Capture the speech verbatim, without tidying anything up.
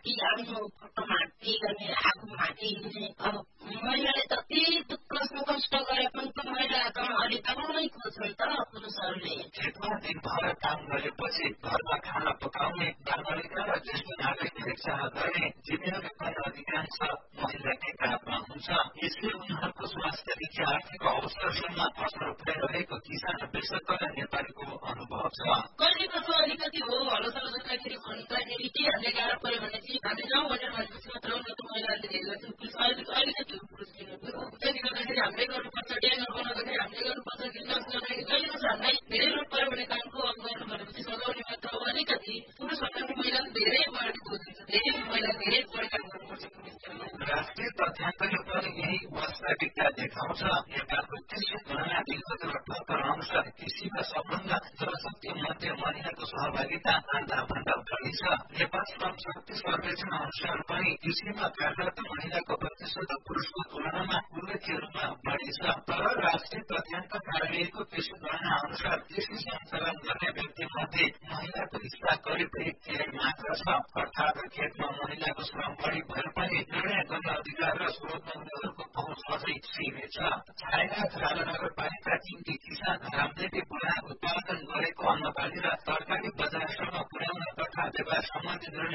माटी आफ्नो फोटो माटी गर्ने आगो माटी हिँड्ने अब महिलाले जति दुःख कष्ट गरे पनि त महिला त अलि तमामै खोज्छन् त पुरुषहरूले खेतमा दिनभर काम गरेपछि घरमा खाना पकाउने बालबालिका र ज्येष्ठ नागरिक हेरचाह गर्ने जिम्मेवारी पनि अधिकांश महिलाकै काँधमा हुन्छ। यसले उनीहरूको स्वास्थ्यदेखि आर्थिक अवसरसम्म असर पुर्याइरहेको किसान कृषक कल्याण नेपालीको अनुभव छ। कहिले कसो अलिकति हो हलो चलो जोत्दाखेरि भन्दाखेरि के हामीले गाह्रो पर्यो भनेपछि हामी जाउँ भनेर भनेपछि मात्र उनीहरू त महिलाहरूले धेरै गर्छन्। पुरुष अलिकति पुरुष दिनु त्यसले गर्दाखेरि हामीले गर्नुपर्छ ड्याङ्गर बनाउँदाखेरि हामीले गर्नुपर्छ गिलास गर्दाखेरि कहिले कसो हामीलाई धेरै लोड पर्यो भने कामको अब गर्नु भनेपछि सघाउने मात्र हो। अलिकति पुरुषभन्दा महिला धेरै बढी खोजिन्छ धेरै महिला धेरै बढी काम गर्नुपर्छ पुरुषहरूले। राष्ट्रिय तथ्याङ्कले पनि यही वास्तविकता देखाउँछ। नेपालको कृषि गणना दुई हजार अठहत्तर अनुसार कृषिमा सबभन्दा जनशक्ति मध्ये महिलाको सहभागिता आधाभन्दा बढी छ। नेपाल श्रम शक्ति सर्वेक्षण अनुसार पनि कृषिमा कार्यरत महिलाको प्रतिशत पुरुषको तुलनामा उल्लेख्य रूपमा बढी छ। तर राष्ट्रिय तथ्याङ्क कार्यालयको कृषि गणना अनुसार कृषि सञ्चालन गर्ने व्यक्ति मध्ये महिलाको हिस्सा करिब एक तिहाई मात्र छ। अर्थात खेतमा महिलाको श्रम बढी भए पनि निर्णय गर्ने अधिकार र स्रोतमा उनीहरूको पहुँच अझै सीमित छ। छायाघाट राजनगरपालिका तीनकी किसान रामदेवी बुढा उत्पादन गरेको अन्नबाली र तरकारी बजारसम्म पुर्याउन तथा व्यापार सम्बन्धी निर्णय